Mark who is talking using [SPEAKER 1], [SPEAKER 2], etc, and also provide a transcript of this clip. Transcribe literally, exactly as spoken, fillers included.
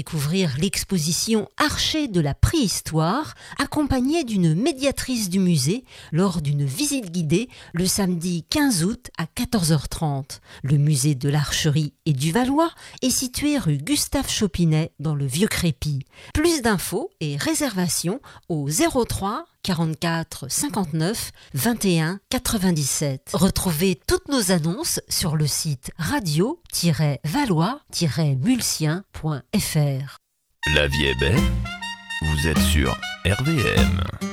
[SPEAKER 1] découvrir l'exposition Archers de la préhistoire, accompagnée d'une médiatrice du musée lors d'une visite guidée le samedi quinze août à quatorze heures trente. Le musée de l'Archerie et du Valois est situé rue Gustave Chopinet dans le Vieux-Crépy. Plus d'infos et réservations au zéro trois quarante-quatre cinquante-neuf vingt et un quatre-vingt-dix-sept. Retrouvez toutes nos annonces sur le site radio tiret valois tiret mulsien point f r.
[SPEAKER 2] La vie est belle, vous êtes sur R V M.